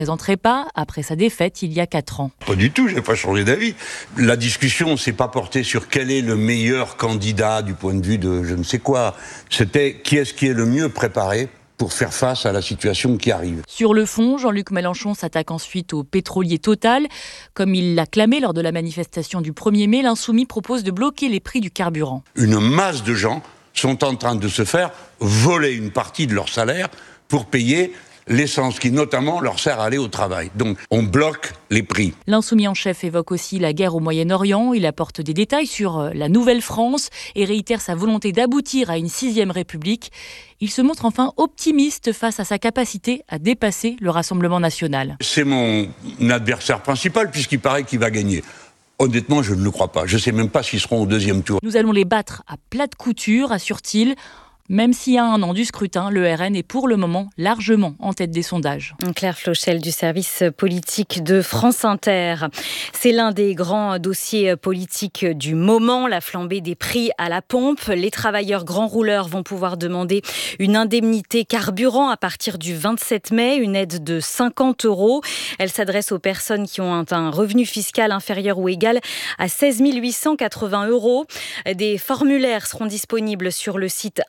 présenterait pas après sa défaite il y a 4 ans. Pas du tout, j'ai pas changé d'avis. La discussion s'est pas portée sur quel est le meilleur candidat du point de vue de je ne sais quoi. C'était qui est le mieux préparé pour faire face à la situation qui arrive. Sur le fond, Jean-Luc Mélenchon s'attaque ensuite au pétrolier Total. Comme il l'a clamé lors de la manifestation du 1er mai, l'Insoumis propose de bloquer les prix du carburant. Une masse de gens sont en train de se faire voler une partie de leur salaire pour payer l'essence qui notamment leur sert à aller au travail. Donc on bloque les prix. L'insoumis en chef évoque aussi la guerre au Moyen-Orient. Il apporte des détails sur la Nouvelle-France et réitère sa volonté d'aboutir à une 6e République. Il se montre enfin optimiste face à sa capacité à dépasser le Rassemblement national. C'est mon adversaire principal puisqu'il paraît qu'il va gagner. Honnêtement, je ne le crois pas. Je ne sais même pas s'ils seront au 2e tour. Nous allons les battre à plat de couture, assure-t-il. Même s'il y a 1 an du scrutin, le RN est pour le moment largement en tête des sondages. Claire Flochel du service politique de France Inter. C'est l'un des grands dossiers politiques du moment, la flambée des prix à la pompe. Les travailleurs grands rouleurs vont pouvoir demander une indemnité carburant à partir du 27 mai, une aide de 50 €. Elle s'adresse aux personnes qui ont un revenu fiscal inférieur ou égal à 16 880 €. Des formulaires seront disponibles sur le site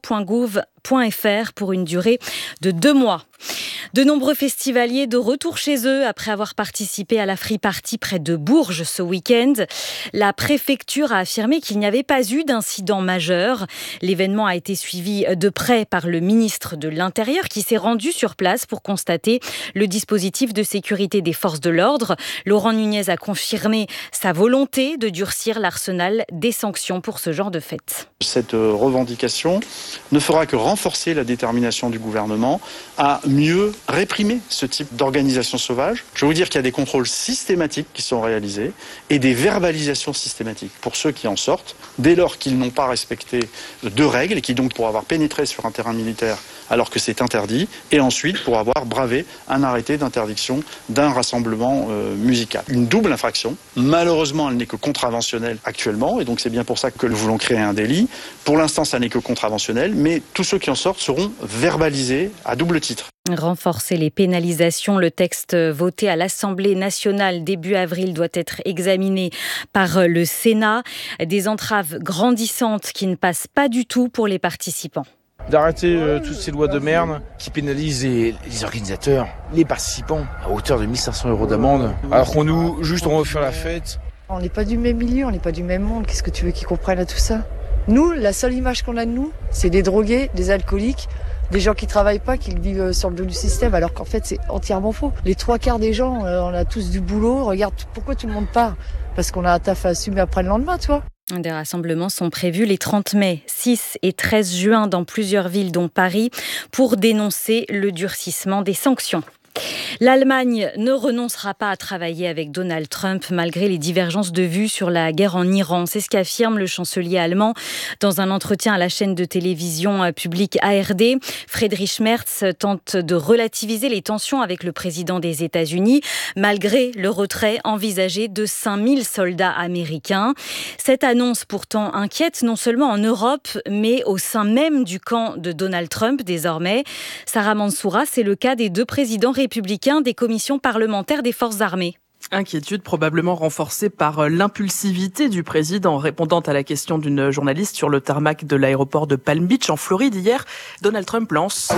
impôts.gouv.fr pour une durée de 2 mois. De nombreux festivaliers de retour chez eux après avoir participé à la Free Party près de Bourges ce week-end. La préfecture a affirmé qu'il n'y avait pas eu d'incident majeur. L'événement a été suivi de près par le ministre de l'Intérieur qui s'est rendu sur place pour constater le dispositif de sécurité des forces de l'ordre. Laurent Nunez a confirmé sa volonté de durcir l'arsenal des sanctions pour ce genre de fête. Cette revendication ne fera que renforcer la détermination du gouvernement à mieux réprimer ce type d'organisation sauvage. Je veux vous dire qu'il y a des contrôles systématiques qui sont réalisés et des verbalisations systématiques pour ceux qui en sortent, dès lors qu'ils n'ont pas respecté de règles et qui donc pour avoir pénétré sur un terrain militaire alors que c'est interdit, et ensuite pour avoir bravé un arrêté d'interdiction d'un rassemblement musical. Une double infraction. Malheureusement, elle n'est que contraventionnelle actuellement, et donc c'est bien pour ça que nous voulons créer un délit. Pour l'instant, ça n'est que contraventionnel, mais tous ceux qui en sortent seront verbalisés à double titre. Renforcer les pénalisations, le texte voté à l'Assemblée nationale début avril doit être examiné par le Sénat. Des entraves grandissantes qui ne passent pas du tout pour les participants. D'arrêter toutes ces lois de merde qui pénalisent les organisateurs, les participants, à hauteur de 1 500 € d'amende, alors qu'on on veut faire la fête. On n'est pas du même milieu, on n'est pas du même monde, qu'est-ce que tu veux qu'ils comprennent à tout ça ? Nous, la seule image qu'on a de nous, c'est des drogués, des alcooliques, des gens qui travaillent pas, qui vivent sur le dos du système, alors qu'en fait c'est entièrement faux. Les 3/4 des gens, on a tous du boulot, regarde pourquoi tout le monde part ? Parce qu'on a un taf à assumer après le lendemain, tu vois. Des rassemblements sont prévus les 30 mai, 6 et 13 juin dans plusieurs villes dont Paris pour dénoncer le durcissement des sanctions. L'Allemagne ne renoncera pas à travailler avec Donald Trump malgré les divergences de vues sur la guerre en Iran. C'est ce qu'affirme le chancelier allemand dans un entretien à la chaîne de télévision publique ARD. Friedrich Merz tente de relativiser les tensions avec le président des États-Unis malgré le retrait envisagé de 5000 soldats américains. Cette annonce pourtant inquiète non seulement en Europe mais au sein même du camp de Donald Trump désormais. Sarah Mansoura, c'est le cas des 2 présidents républicains des commissions parlementaires des forces armées. Inquiétude probablement renforcée par l'impulsivité du président. Répondant à la question d'une journaliste sur le tarmac de l'aéroport de Palm Beach en Floride hier, Donald Trump lance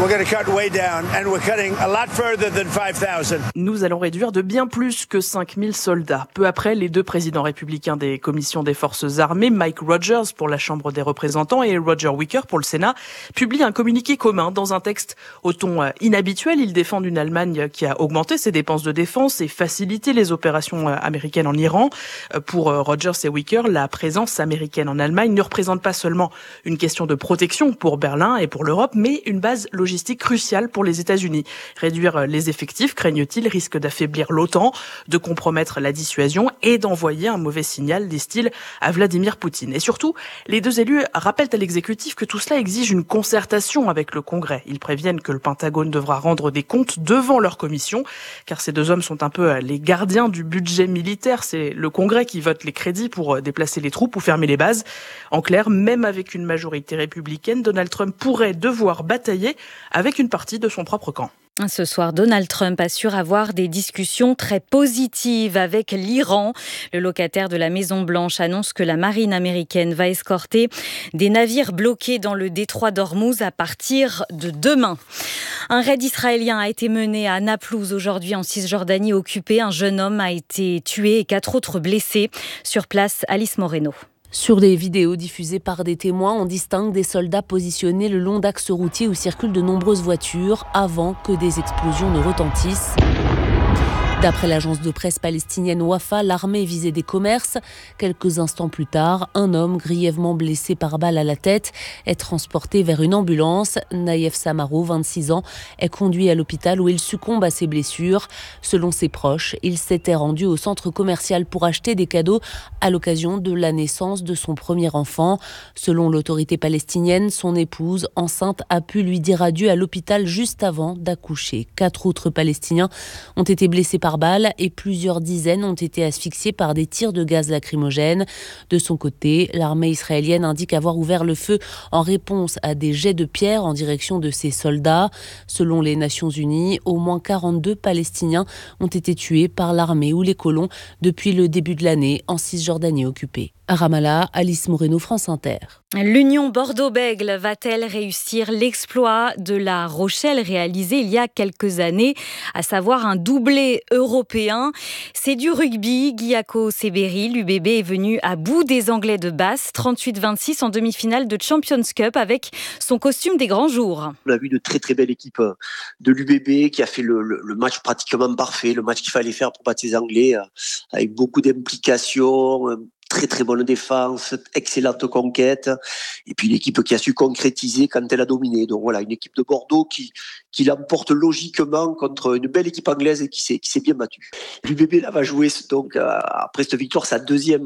« Nous allons réduire de bien plus que 5000 soldats ». Peu après, les 2 présidents républicains des commissions des forces armées, Mike Rogers pour la Chambre des représentants et Roger Wicker pour le Sénat, publient un communiqué commun dans un texte au ton inhabituel. Ils défendent une Allemagne qui a augmenté ses dépenses de défense et facilité les opérations américaines en Iran. Pour Rogers et Wicker, la présence américaine en Allemagne ne représente pas seulement une question de protection pour Berlin et pour l'Europe, mais une base logistique cruciale pour les États-Unis. Réduire les effectifs, craignent-ils, risque d'affaiblir l'OTAN, de compromettre la dissuasion et d'envoyer un mauvais signal, disent-ils, à Vladimir Poutine. Et surtout, les 2 élus rappellent à l'exécutif que tout cela exige une concertation avec le Congrès. Ils préviennent que le Pentagone devra rendre des comptes devant leur commission, car ces 2 hommes sont un peu les gardiens du budget militaire. C'est le Congrès qui vote les crédits pour déplacer les troupes ou fermer les bases. En clair, même avec une majorité républicaine, Donald Trump pourrait devoir batailler avec une partie de son propre camp. Ce soir, Donald Trump assure avoir des discussions très positives avec l'Iran. Le locataire de la Maison-Blanche annonce que la marine américaine va escorter des navires bloqués dans le détroit d'Ormuz à partir de demain. Un raid israélien a été mené à Naplouse aujourd'hui en Cisjordanie occupée. Un jeune homme a été tué et 4 autres blessés. Sur place, Alice Moreno. Sur des vidéos diffusées par des témoins, on distingue des soldats positionnés le long d'axes routiers où circulent de nombreuses voitures avant que des explosions ne retentissent. D'après l'agence de presse palestinienne Wafa, l'armée visait des commerces. Quelques instants plus tard, un homme grièvement blessé par balle à la tête est transporté vers une ambulance. Naïef Samaro, 26 ans, est conduit à l'hôpital où il succombe à ses blessures. Selon ses proches, il s'était rendu au centre commercial pour acheter des cadeaux à l'occasion de la naissance de son premier enfant. Selon l'autorité palestinienne, son épouse, enceinte, a pu lui dire adieu à l'hôpital juste avant d'accoucher. 4 autres Palestiniens ont été blessés par balle et plusieurs dizaines ont été asphyxiés par des tirs de gaz lacrymogène. De son côté, l'armée israélienne indique avoir ouvert le feu en réponse à des jets de pierre en direction de ses soldats. Selon les Nations Unies, au moins 42 Palestiniens ont été tués par l'armée ou les colons depuis le début de l'année en Cisjordanie occupée. À Ramallah, Alice Moreno, France Inter. L'Union Bordeaux-Bègles va-t-elle réussir l'exploit de La Rochelle réalisé il y a quelques années, à savoir un doublé européen? C'est du rugby. Guillaume Sébéry, l'UBB, est venu à bout des Anglais de Basse, 38-26 en demi-finale de Champions Cup avec son costume des grands jours. On a vu de très très belles équipes de l'UBB qui a fait le match pratiquement parfait, le match qu'il fallait faire pour battre ces Anglais, avec beaucoup d'implications. Très très bonne défense, excellente conquête, et puis l'équipe qui a su concrétiser quand elle a dominé. Donc voilà, une équipe de Bordeaux qui l'emporte logiquement contre une belle équipe anglaise et qui s'est bien battue. L'UBB là va jouer donc après cette victoire sa deuxième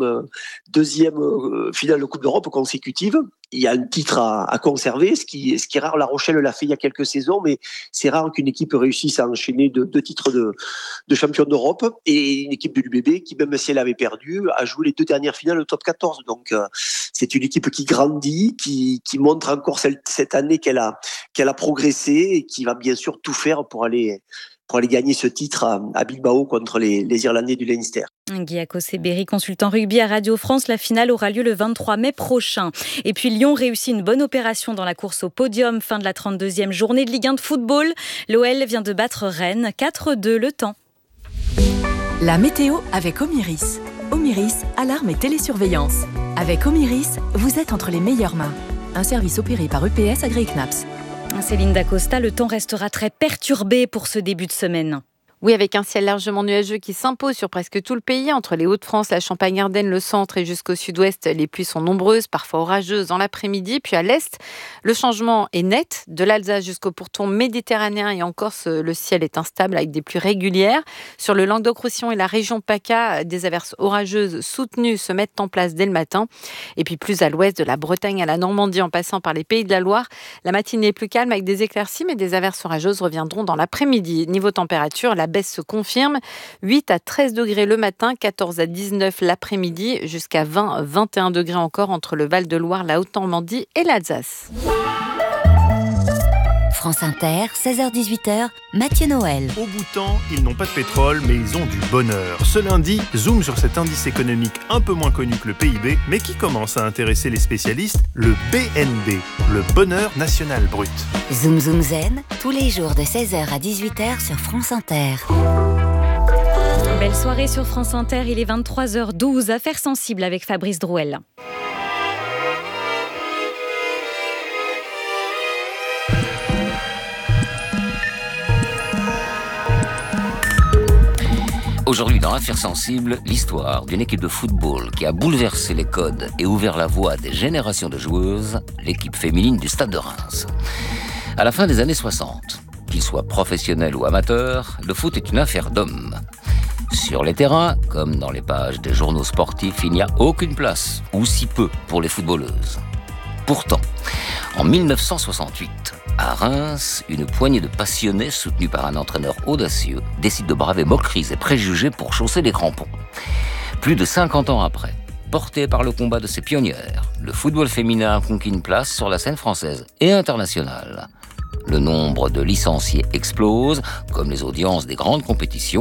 finale de Coupe d'Europe consécutive. Il y a un titre à conserver, ce qui est rare. La Rochelle l'a fait il y a quelques saisons, mais c'est rare qu'une équipe réussisse à enchaîner deux titres de champion d'Europe, et une équipe de l'UBB qui, même si elle avait perdu, a joué les 2 dernières finales au top 14. Donc c'est une équipe qui grandit, qui montre encore cette année qu'elle a progressé et qui va bien sûr tout faire pour aller gagner ce titre à Bilbao contre les Irlandais du Leinster. Guillaume Sébéry, consultant rugby à Radio France. La finale aura lieu le 23 mai prochain. Et puis Lyon réussit une bonne opération dans la course au podium. Fin de la 32e journée de Ligue 1 de football. L'OL vient de battre Rennes 4-2 le temps. La météo avec Omiris. Omiris, alarme et télésurveillance. Avec Omiris, vous êtes entre les meilleures mains. Un service opéré par EPS Agri-Knaps. Céline Dacosta, le temps restera très perturbé pour ce début de semaine. Oui, avec un ciel largement nuageux qui s'impose sur presque tout le pays, entre les Hauts-de-France, la Champagne-Ardenne, le centre et jusqu'au sud-ouest. Les pluies sont nombreuses, parfois orageuses dans l'après-midi. Puis à l'est, le changement est net. De l'Alsace jusqu'au pourtour méditerranéen et en Corse, le ciel est instable avec des pluies régulières. Sur le Languedoc-Roussillon et la région PACA, des averses orageuses soutenues se mettent en place dès le matin. Et puis plus à l'ouest, de la Bretagne à la Normandie en passant par les Pays de la Loire, la matinée est plus calme avec des éclaircies, mais des averses orageuses reviendront dans l'après-midi. Niveau température, la baisse se confirme. 8 à 13 degrés le matin, 14 à 19 l'après-midi, jusqu'à 20-21 degrés encore entre le Val-de-Loire, la Haute-Normandie et l'Alsace. France Inter, 16h-18h, Mathieu Noël. Au Bhoutan, ils n'ont pas de pétrole, mais ils ont du bonheur. Ce lundi, zoom sur cet indice économique un peu moins connu que le PIB, mais qui commence à intéresser les spécialistes, le BNB, le bonheur national brut. Zoom Zoom Zen, tous les jours de 16h à 18h sur France Inter. Belle soirée sur France Inter, il est 23h12, affaires sensibles avec Fabrice Drouel. Aujourd'hui, dans Affaires sensibles, l'histoire d'une équipe de football qui a bouleversé les codes et ouvert la voie à des générations de joueuses, l'équipe féminine du Stade de Reims. À la fin des années 60, qu'il soit professionnel ou amateur, le foot est une affaire d'hommes. Sur les terrains, comme dans les pages des journaux sportifs, il n'y a aucune place, ou si peu, pour les footballeuses. Pourtant, en 1968, à Reims, une poignée de passionnés, soutenus par un entraîneur audacieux, décide de braver moqueries et préjugés pour chausser les crampons. Plus de 50 ans après, porté par le combat de ses pionnières, le football féminin a conquis une place sur la scène française et internationale. Le nombre de licenciés explose, comme les audiences des grandes compétitions.